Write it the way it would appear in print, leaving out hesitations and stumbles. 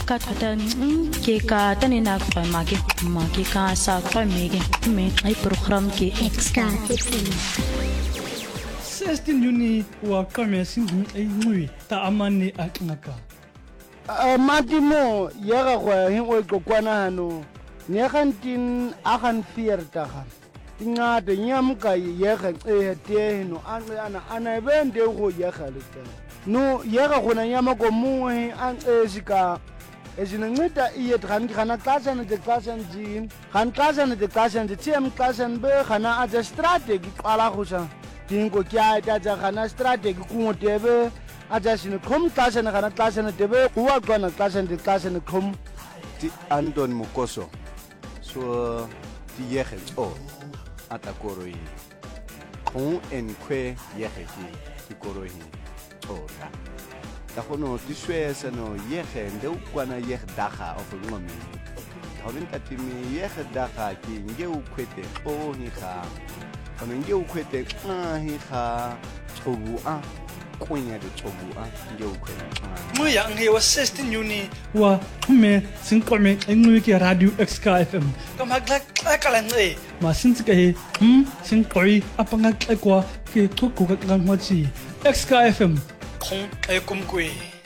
ka thata ke ka tanina kwa maki ka sa kwa mege me ai program ke Extra. 16 Juni wa kame singu ai ngui ta amani aknaka matimo yega go hin o kokwana hano ne gantin agan fiertaga ingade nyamka yega te no ana bende go yega lete no yega gona nyama ko muhe an esika ezinceda iye khana xesha nexesha nje khana xesha nexesha nje TM xesha be khana aja strategy qala khusa dingo kya ta khana strategy kungotebe aja sine khom xesha ne khana xesha ne debe kuwa qana xesha ne khom ti Anton Mukoso so ti yege o atakoroi khon en kwe yege ti koroi ora ta khono ti swesa no yege nde ukwana yege daga of ngomi hawenta ti mi yege daga ki nge ukwete o hi kha ono nge ukwete hi kha chobu a kunya de chobu a nge ukwete muya nge wa 16 Juni wa me sinqome engui ke radio XK FM kama kala nge ma sintsika he sinqoi apanga kwa ke thuku ka ngwachi XK FM khong e kumkwe